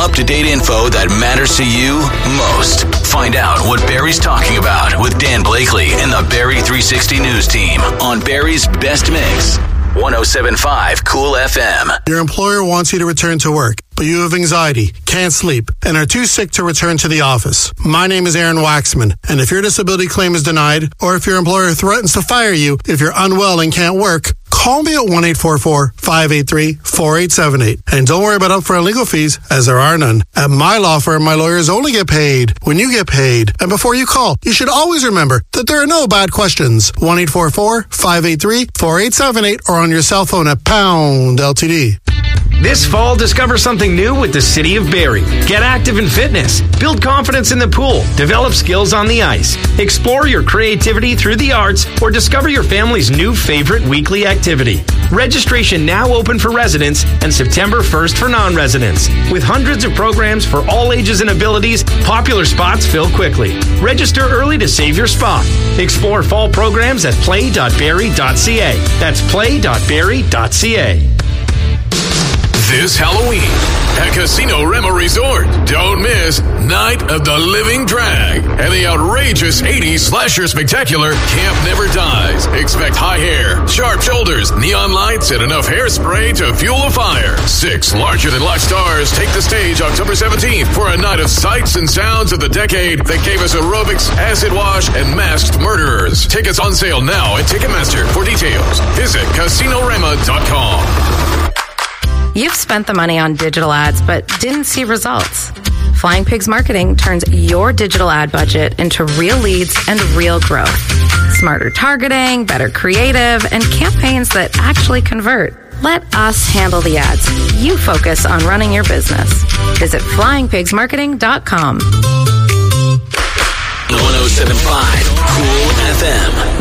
up-to-date info that matters to you most. Find out what Barrie's talking about with Dan Blakely and the Barrie 360 News team on Barrie's Best Mix. 107.5 Cool FM. Your employer wants you to return to work, but you have anxiety, can't sleep, and are too sick to return to the office. My name is Aaron Waxman, and if your disability claim is denied, or if your employer threatens to fire you if you're unwell and can't work, call me at 1-844-583-4878. And don't worry about upfront legal fees, as there are none. At my law firm, my lawyers only get paid when you get paid. And before you call, you should always remember that there are no bad questions. 1-844-583-4878 or on your cell phone at pound LTD. This fall, discover something new with the City of Barrie. Get active in fitness, build confidence in the pool, develop skills on the ice, explore your creativity through the arts, or discover your family's new favorite weekly activity. Registration now open for residents and September 1st for non-residents. With hundreds of programs for all ages and abilities, popular spots fill quickly. Register early to save your spot. Explore fall programs at play.barrie.ca. That's play.barrie.ca. This Halloween at Casino Rema Resort, don't miss Night of the Living Drag and the outrageous 80s slasher spectacular Camp Never Dies. Expect high hair, sharp shoulders, neon lights, and enough hairspray to fuel a fire. 6 larger-than-life stars take the stage October 17th for a night of sights and sounds of the decade that gave us aerobics, acid wash, and masked murderers. Tickets on sale now at Ticketmaster. For details, visit CasinoRema.com. You've spent the money on digital ads but didn't see results. Flying Pigs Marketing turns your digital ad budget into real leads and real growth. Smarter targeting, better creative, and campaigns that actually convert. Let us handle the ads. You focus on running your business. Visit flyingpigsmarketing.com. 107.5 Cool FM.